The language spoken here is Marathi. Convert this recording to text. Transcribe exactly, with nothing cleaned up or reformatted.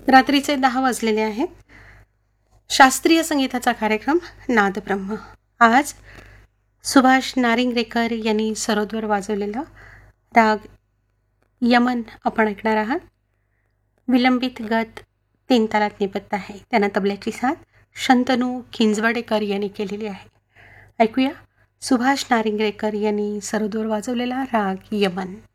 रात्रीचे दहा वाजलेले आहेत. शास्त्रीय संगीताचा कार्यक्रम नादब्रह्म. आज सुभाष नारिंगरेकर यांनी सरोदवर वाजवलेला राग यमन आपण ऐकणार आहात. विलंबित गत तीन तालात निबद्ध आहे. त्यांना तबल्याची साथ शंतनू खिंजवडेकर यांनी केलेली आहे. ऐकूया सुभाष नारिंगरेकर यांनी सरोदवर वाजवलेला राग यमन.